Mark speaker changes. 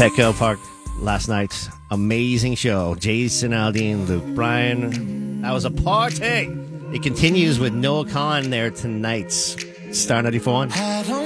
Speaker 1: Petco Park last night. Amazing show. Jason Aldean, Luke Bryan. That was a party. It continues with Noah Khan there tonight. Star 94.